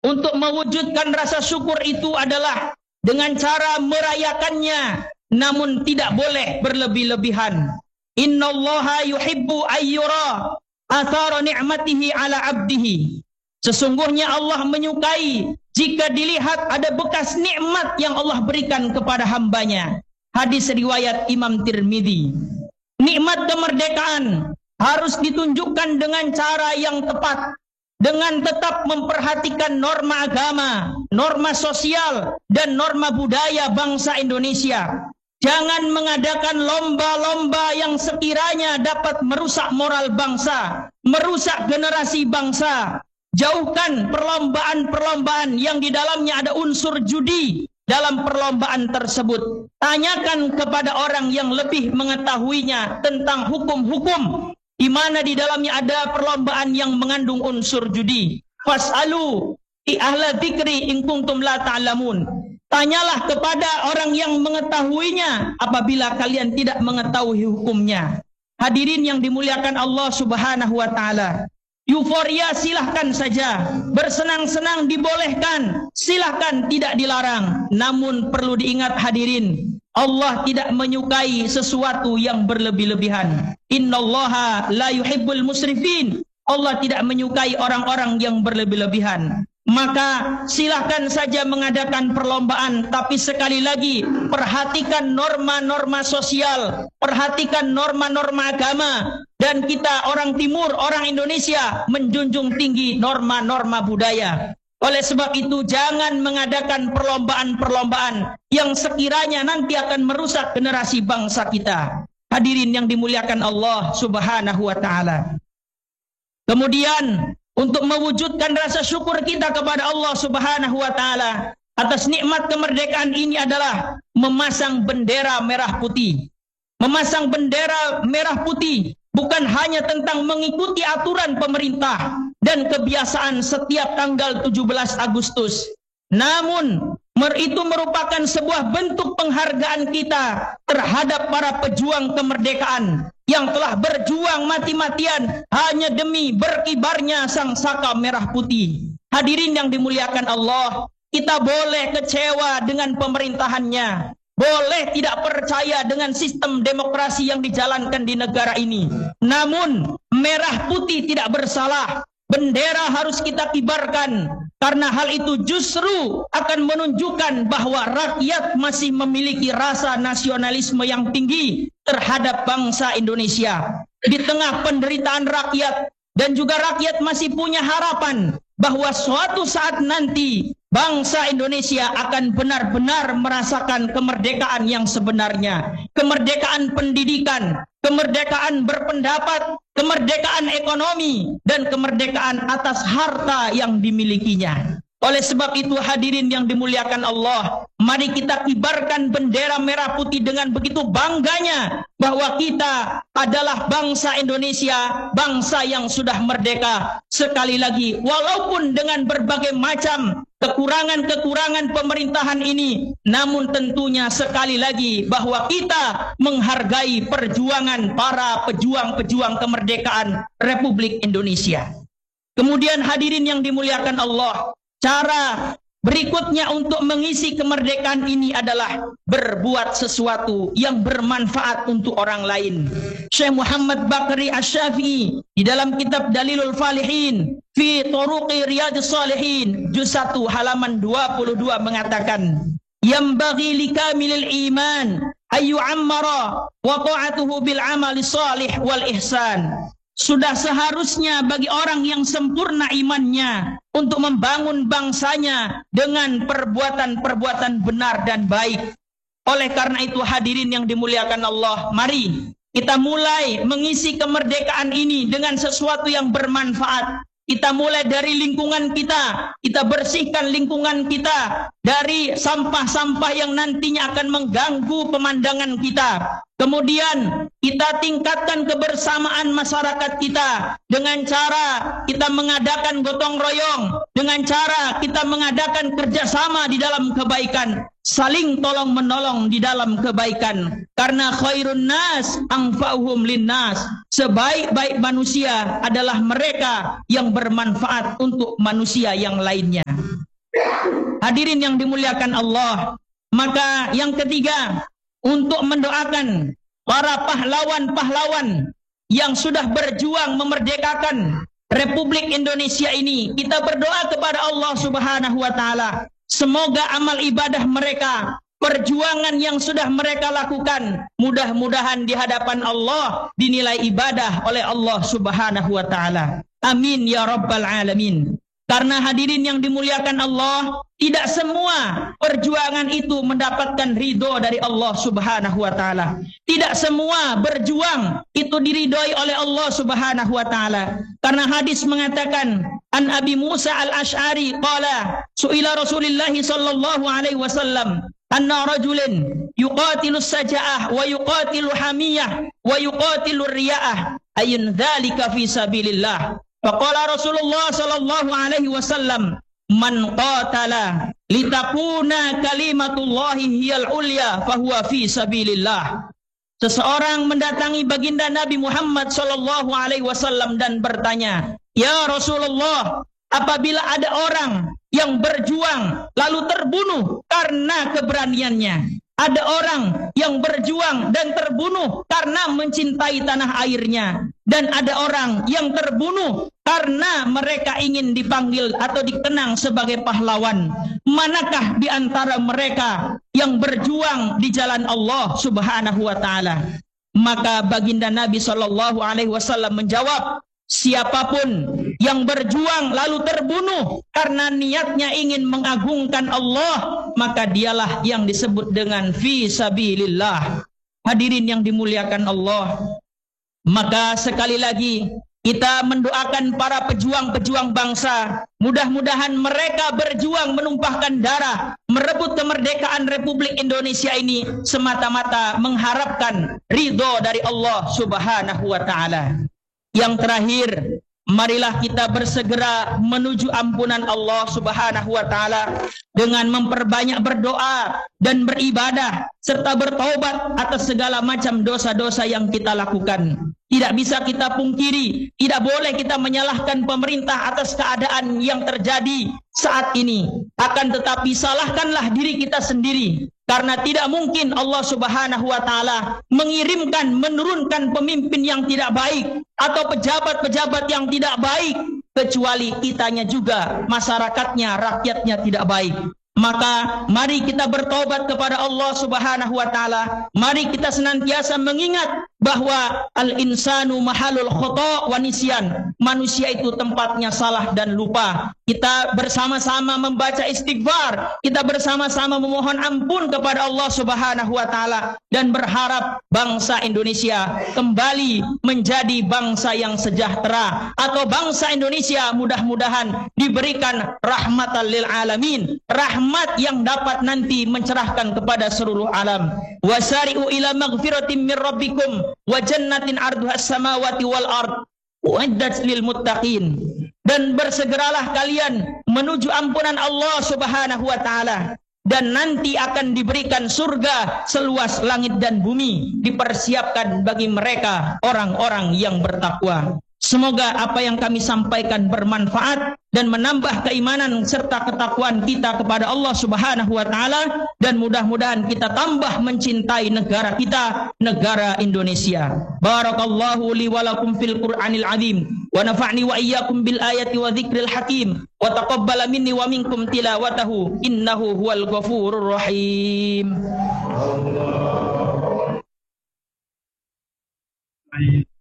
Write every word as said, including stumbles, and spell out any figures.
untuk mewujudkan rasa syukur itu adalah dengan cara merayakannya, namun tidak boleh berlebih-lebihan. Innallaha yuhibbu ayyura athara ni'matihi ala abdihi. Sesungguhnya Allah menyukai jika dilihat ada bekas nikmat yang Allah berikan kepada hambanya. Hadis riwayat Imam Tirmidzi. Nikmat kemerdekaan harus ditunjukkan dengan cara yang tepat, dengan tetap memperhatikan norma agama, norma sosial, dan norma budaya bangsa Indonesia. Jangan mengadakan lomba-lomba yang sekiranya dapat merusak moral bangsa, merusak generasi bangsa. Jauhkan perlombaan-perlombaan yang di dalamnya ada unsur judi dalam perlombaan tersebut. Tanyakan kepada orang yang lebih mengetahuinya tentang hukum-hukum di mana di dalamnya ada perlombaan yang mengandung unsur judi. Fas'alu i ahla dzikri in kuntum la ta'lamun. Tanyalah kepada orang yang mengetahuinya apabila kalian tidak mengetahui hukumnya. Hadirin yang dimuliakan Allah Subhanahu wa taala. Euforia silahkan saja, bersenang-senang dibolehkan, silahkan tidak dilarang. Namun perlu diingat hadirin, Allah tidak menyukai sesuatu yang berlebih-lebihan. Innallaha la yuhibbul musrifin. Allah tidak menyukai orang-orang yang berlebih-lebihan. Maka silahkan saja mengadakan perlombaan, tapi sekali lagi perhatikan norma-norma sosial, perhatikan norma-norma agama. Dan kita orang Timur, orang Indonesia menjunjung tinggi norma-norma budaya. Oleh sebab itu jangan mengadakan perlombaan-perlombaan yang sekiranya nanti akan merusak generasi bangsa kita. Hadirin yang dimuliakan Allah Subhanahu wa taala. Kemudian untuk mewujudkan rasa syukur kita kepada Allah Subhanahu wa taala atas nikmat kemerdekaan ini adalah memasang bendera merah putih. Memasang bendera merah putih bukan hanya tentang mengikuti aturan pemerintah dan kebiasaan setiap tanggal tujuh belas Agustus. Namun itu merupakan sebuah bentuk penghargaan kita terhadap para pejuang kemerdekaan yang telah berjuang mati-matian hanya demi berkibarnya sang saka merah putih. Hadirin yang dimuliakan Allah, kita boleh kecewa dengan pemerintahannya, boleh tidak percaya dengan sistem demokrasi yang dijalankan di negara ini. Namun merah putih tidak bersalah. Bendera harus kita kibarkan, karena hal itu justru akan menunjukkan bahwa rakyat masih memiliki rasa nasionalisme yang tinggi terhadap bangsa Indonesia. Di tengah penderitaan rakyat, dan juga rakyat masih punya harapan bahwa suatu saat nanti bangsa Indonesia akan benar-benar merasakan kemerdekaan yang sebenarnya. Kemerdekaan pendidikan, kemerdekaan berpendapat, kemerdekaan ekonomi, dan kemerdekaan atas harta yang dimilikinya. Oleh sebab itu hadirin yang dimuliakan Allah, mari kita kibarkan bendera merah putih dengan begitu bangganya bahwa kita adalah bangsa Indonesia, bangsa yang sudah merdeka. Sekali lagi, walaupun dengan berbagai macam kekurangan-kekurangan pemerintahan ini, namun tentunya sekali lagi bahwa kita menghargai perjuangan para pejuang-pejuang kemerdekaan Republik Indonesia. Kemudian hadirin yang dimuliakan Allah, cara berikutnya untuk mengisi kemerdekaan ini adalah berbuat sesuatu yang bermanfaat untuk orang lain. Syekh Muhammad Bakri Asy-Syafi'i di dalam kitab Dalilul Falihin fi Turuqi Riyadhis Shalihin juz satu halaman dua puluh dua mengatakan, "Yambaghi likamilil iman ayu ammara wa ta'atuhu bil amali shalih wal ihsan." Sudah seharusnya bagi orang yang sempurna imannya untuk membangun bangsanya dengan perbuatan-perbuatan benar dan baik. Oleh karena itu hadirin yang dimuliakan Allah, mari kita mulai mengisi kemerdekaan ini dengan sesuatu yang bermanfaat. Kita mulai dari lingkungan kita, kita bersihkan lingkungan kita dari sampah-sampah yang nantinya akan mengganggu pemandangan kita. Kemudian kita tingkatkan kebersamaan masyarakat kita dengan cara kita mengadakan gotong royong, dengan cara kita mengadakan kerjasama di dalam kebaikan, saling tolong menolong di dalam kebaikan. Karena khairun nas anfa'uhum linnas, sebaik-baik manusia adalah mereka yang bermanfaat untuk manusia yang lainnya. Hadirin yang dimuliakan Allah. Maka yang ketiga, untuk mendoakan para pahlawan-pahlawan yang sudah berjuang memerdekakan Republik Indonesia ini. Kita berdoa kepada Allah Subhanahu wa taala, semoga amal ibadah mereka, perjuangan yang sudah mereka lakukan, mudah-mudahan di hadapan Allah dinilai ibadah oleh Allah Subhanahu wa taala. Amin ya rabbal alamin. Karena hadirin yang dimuliakan Allah, tidak semua perjuangan itu mendapatkan ridho dari Allah Subhanahu wa taala. Tidak semua berjuang itu diridhoi oleh Allah Subhanahu wa taala. Karena hadis mengatakan, an Abi Musa al-Asy'ari qala, su'ila Rasulullah sallallahu alaihi wasallam, anna rajulin yuqatilu saja'ah wa yuqatilu hamiyah wa yuqatilu riya'ah, ayun dzalika fi sabilillah. Faqala Rasulullah sallallahu alaihi wasallam, man qatala litakuna kalimatullahi hiyal ulya fahuwa fi sabilillah. Seseorang mendatangi baginda Nabi Muhammad sallallahu alaihi wasallam dan bertanya, "Ya Rasulullah, apabila ada orang yang berjuang lalu terbunuh karena keberaniannya, ada orang yang berjuang dan terbunuh karena mencintai tanah airnya, dan ada orang yang terbunuh karena mereka ingin dipanggil atau dikenang sebagai pahlawan. Manakah di antara mereka yang berjuang di jalan Allah Subhanahu wa taala?" Maka baginda Nabi sallallahu alaihi wasallam menjawab, siapapun yang berjuang lalu terbunuh karena niatnya ingin mengagungkan Allah, maka dialah yang disebut dengan fi sabilillah. Hadirin yang dimuliakan Allah, maka sekali lagi kita mendoakan para pejuang-pejuang bangsa, mudah-mudahan mereka berjuang menumpahkan darah, merebut kemerdekaan Republik Indonesia ini semata-mata mengharapkan ridho dari Allah Subhanahu wa taala. Yang terakhir, marilah kita bersegera menuju ampunan Allah Subhanahu wa taala dengan memperbanyak berdoa dan beribadah serta bertaubat atas segala macam dosa-dosa yang kita lakukan. Tidak bisa kita pungkiri, tidak boleh kita menyalahkan pemerintah atas keadaan yang terjadi saat ini. Akan tetapi salahkanlah diri kita sendiri. Karena tidak mungkin Allah Subhanahu wa taala mengirimkan, menurunkan pemimpin yang tidak baik atau pejabat-pejabat yang tidak baik, kecuali kitanya juga, masyarakatnya, rakyatnya tidak baik. Maka mari kita bertobat kepada Allah Subhanahu wa taala. Mari kita senantiasa mengingat bahwa al-insanu mahalul khata' wa nisyan. Manusia itu tempatnya salah dan lupa. Kita bersama-sama membaca istighfar, kita bersama-sama memohon ampun kepada Allah Subhanahu wa taala dan berharap bangsa Indonesia kembali menjadi bangsa yang sejahtera, atau bangsa Indonesia mudah-mudahan diberikan rahmatan lil alamin, rahmat yang dapat nanti mencerahkan kepada seluruh alam. Wasari'u ila maghfiratin min rabbikum wa jannatin arduhas samawati wal ard uiddat lil muttaqin. Dan bersegeralah kalian menuju ampunan Allah Subhanahu wa taala, dan nanti akan diberikan surga seluas langit dan bumi, dipersiapkan bagi mereka orang-orang yang bertakwa. Semoga apa yang kami sampaikan bermanfaat dan menambah keimanan serta ketakwaan kita kepada Allah Subhanahu wa taala, dan mudah-mudahan kita tambah mencintai negara kita, negara Indonesia. Barakallahu li wa lakum fil Qur'anil azim wa nafa'ni wa iyyakum bil ayati wa dzikril hakim wa taqabbala minni wa minkum tilawatahu innahu huwal ghafurur rahim. Allah.